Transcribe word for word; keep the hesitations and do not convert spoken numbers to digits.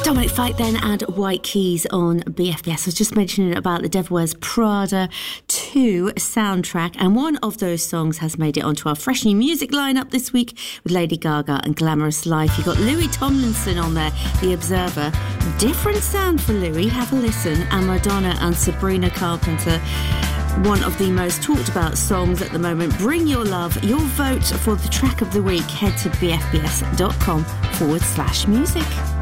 Dominic Fike then and White Keys on B F B S. I was just mentioning about the Devil Wears Prada two soundtrack, and one of those songs has made it onto our fresh new music lineup this week with Lady Gaga and Glamorous Life. You got Louis Tomlinson on there, The Observer. Different sound for Louis, have a listen. And Madonna and Sabrina Carpenter, one of the most talked about songs at the moment. Bring your love, your vote for the track of the week. Head to bfbs.com forward slash music.